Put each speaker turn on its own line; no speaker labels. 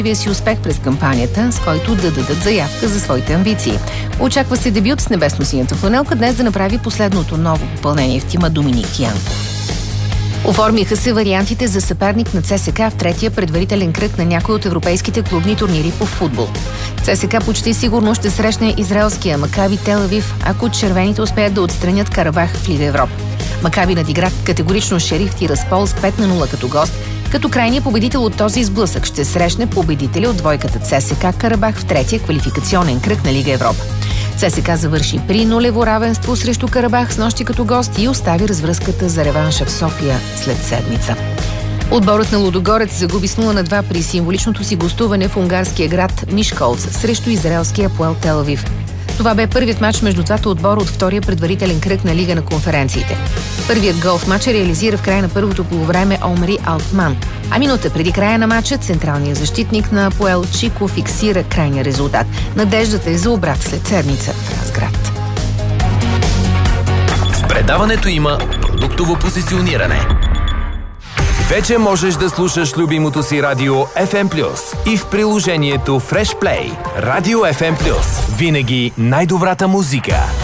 си успех през кампанията, с който да дадат заявка за своите амбиции. Очаква се дебют с небесно-синята фланелка днес да направи последното ново попълнение в тима Доминик Янков. Оформиха се вариантите за съперник на ЦСКА в третия предварителен кръг на някои от европейските клубни турнири по футбол. ЦСКА почти сигурно ще срещне израелския Макаби Тел Авив, ако червените успеят да отстранят Карабах в Лига Европа. Макаби надигра категорично Шериф Тираспол с 5-0 като гост, като крайният победител от този сблъсък ще срещне победителя от двойката ЦСКА Карабах в третия квалификационен кръг на Лига Европа. ЦСКА завърши при нулево равенство срещу Карабах с нощи като гост и остави развръзката за реванша в София след седмица. Отборът на Лудогорец загуби с 0-2 при символичното си гостуване в унгарския град Мишколц срещу израелския Апоел Тел Авив. Това бе първият матч между двата отбора от втория предварителен кръг на Лига на конференциите. Първият гол в матча реализира в края на първото полувреме Омри Алтман, а минута преди края на матча централният защитник на Апоел Чико фиксира крайния резултат. Надеждата е за обрат след седмица в Разград.
В предаването има продуктово позициониране. Вече можеш да слушаш любимото си радио FM+, и в приложението Fresh Play. Радио FM+. Винаги най-добрата музика.